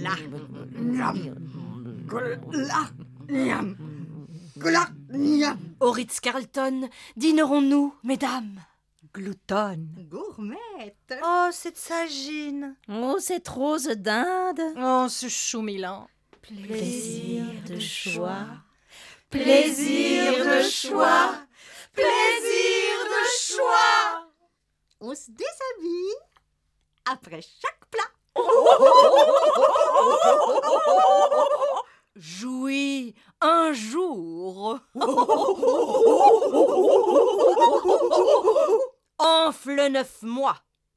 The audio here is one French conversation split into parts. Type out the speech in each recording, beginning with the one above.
Gla, niam. Gla, niam. Gla, niam. Au Ritz-Carlton, dînerons-nous, mesdames? Gloutonne. Gourmette. Oh, cette sagine. Oh, cette rose d'Inde. Oh, ce chou Milan. Plaisir de choix. Plaisir de choix. Plaisir de choix. On se déshabille après chaque plat. Jouis un jour. Enfle 9 mois.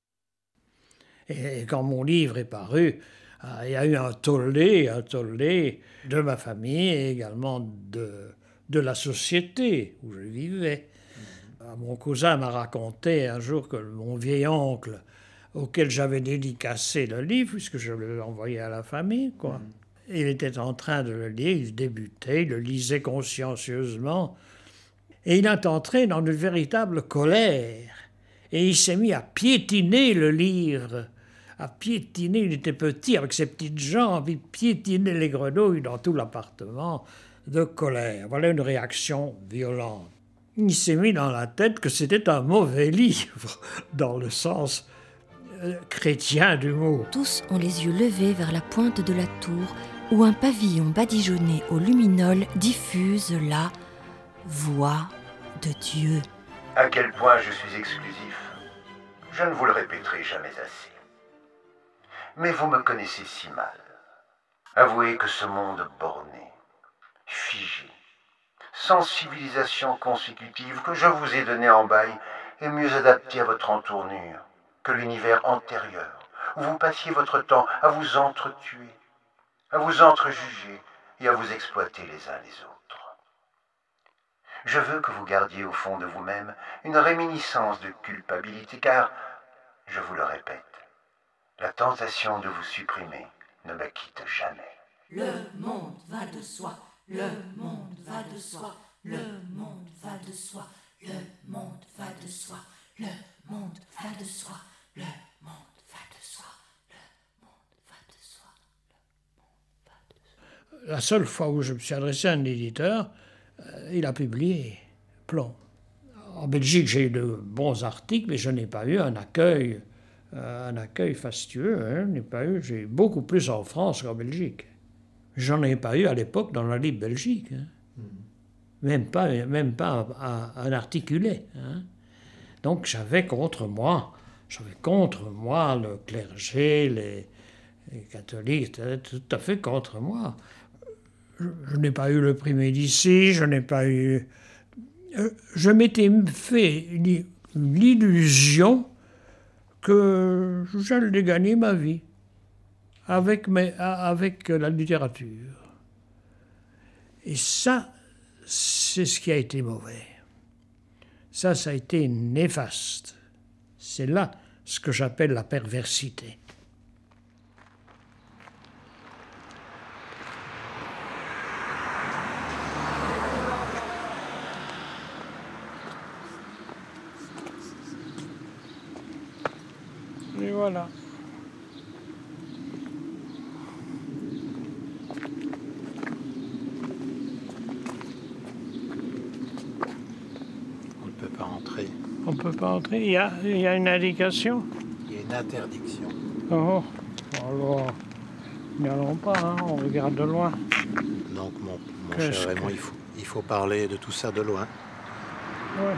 Et quand mon livre est paru, il y a eu un tollé de ma famille et également de la société où je vivais. Mon cousin m'a raconté un jour que mon vieil oncle, auquel j'avais dédicacé le livre, puisque je l'avais envoyé à la famille, quoi. Il était en train de le lire, il débutait, il le lisait consciencieusement, et il est entré dans une véritable colère. Et il s'est mis à piétiner le livre, à piétiner, il était petit, avec ses petites jambes, il piétinait les grenouilles dans tout l'appartement de colère. Voilà une réaction violente. Il s'est mis dans la tête que c'était un mauvais livre, dans le sens chrétien du mot. Tous ont les yeux levés vers la pointe de la tour, où un pavillon badigeonné au luminol diffuse la voix de Dieu. À quel point je suis exclusif, je ne vous le répéterai jamais assez. Mais vous me connaissez si mal. Avouez que ce monde borné, figé, sans civilisation consécutive que je vous ai donné en bail est mieux adapté à votre entournure que l'univers antérieur, où vous passiez votre temps à vous entretuer, à vous entrejuger et à vous exploiter les uns les autres. Je veux que vous gardiez au fond de vous-même une réminiscence de culpabilité, car, je vous le répète, la tentation de vous supprimer ne me quitte jamais. Le monde va de soi, le monde va de soi, le monde va de soi, le monde va de soi, le monde va de soi, le monde va de soi, le monde va de soi, le monde va de soi. La seule fois où je me suis adressé à un éditeur, il a publié Plomb. En Belgique, j'ai eu de bons articles, mais je n'ai pas eu un accueil fastueux. Hein, j'ai eu beaucoup plus en France qu'en Belgique. J'en ai pas eu à l'époque dans la Libre Belgique. Hein. Même pas un articulé. Hein. Donc j'avais contre moi le clergé, les catholiques, tout à fait contre moi. Je n'ai pas eu le prix Médicis, je n'ai pas eu... Je m'étais fait l'illusion que j'allais gagner ma vie avec la littérature. Et ça, c'est ce qui a été mauvais. Ça a été néfaste. C'est là ce que j'appelle la perversité. Et voilà. On ne peut pas entrer. On ne peut pas entrer. Il y a une indication. Il y a une interdiction. Oh, alors, n'y allons pas, hein, on regarde de loin. Donc, mon cher Raymond, il faut parler de tout ça de loin. Ouais.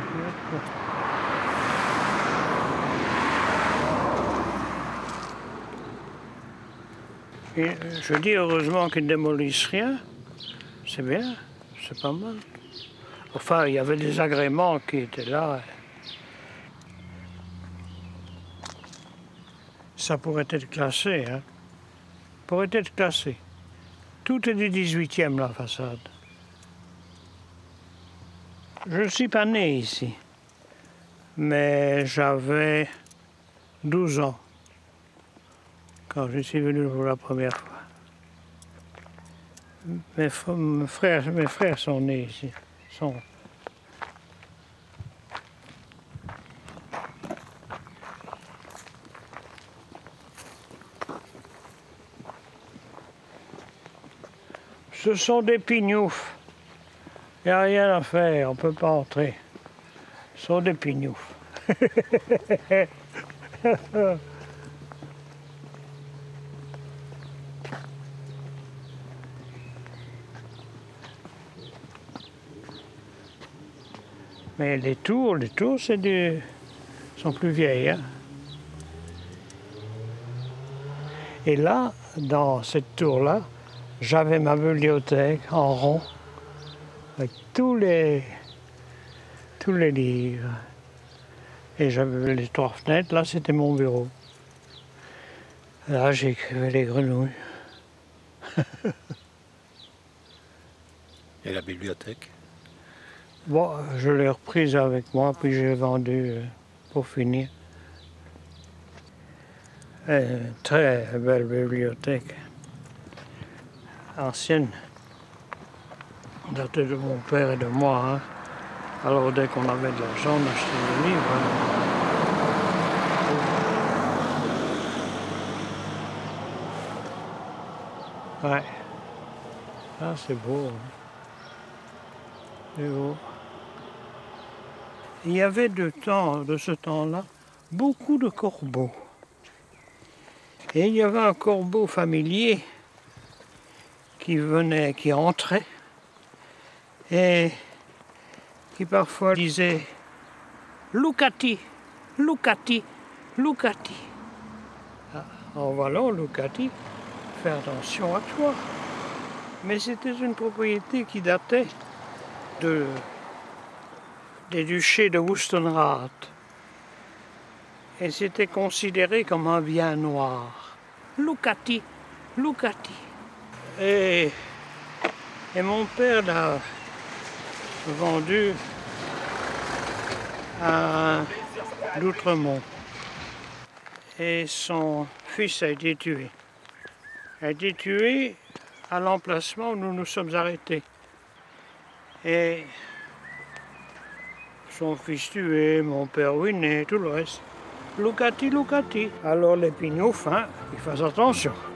Et je dis heureusement qu'ils ne démolissent rien. C'est bien, c'est pas mal. Enfin, il y avait des agréments qui étaient là. Ça pourrait être classé, hein. Pourrait être classé. Tout est du 18e, la façade. Je ne suis pas né ici, mais j'avais 12 ans quand je suis venu pour la première fois. Mes frères sont nés ici. Ce sont des pignoufs. Il n'y a rien à faire, on ne peut pas entrer. Ce sont des pignoufs. Mais les tours, sont plus vieilles. Hein. Et là, dans cette tour-là, j'avais ma bibliothèque en rond, avec tous les livres. Et j'avais les 3 fenêtres, là c'était mon bureau. Là j'écrivais les grenouilles. Et la bibliothèque? Bon, je l'ai reprise avec moi, puis j'ai vendu pour finir. Une très belle bibliothèque, ancienne, datée de mon père et de moi. Hein. Alors dès qu'on avait de l'argent, on achetait des livres. Hein. Ouais, ah, c'est beau. Hein. C'est beau. Il y avait de ce temps-là, beaucoup de corbeaux. Et il y avait un corbeau familier qui entrait et qui parfois disait « Lucati, Lucati, Lucati ». Ah, en voilà, Lucati, fais attention à toi. Mais c'était une propriété qui datait des duchés de Wustenrath. Et c'était considéré comme un bien noir. Lucati, Lucati. Et mon père l'a vendu à d'Outremont. Et son fils a été tué. Il a été tué à l'emplacement où nous nous sommes arrêtés. Et son fils tué, mon père ruiné, tout le reste. Lucati, Lucati. Alors les pignoufs, hein, ils fassent attention.